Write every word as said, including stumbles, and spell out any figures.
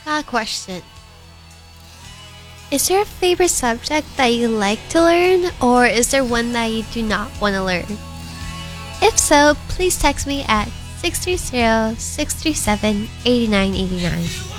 Got a question. Is there a favorite subject that you like to learn, or is there one that you do not want to learn? If so, please text me at six three zero, six three seven, eight nine eight nine.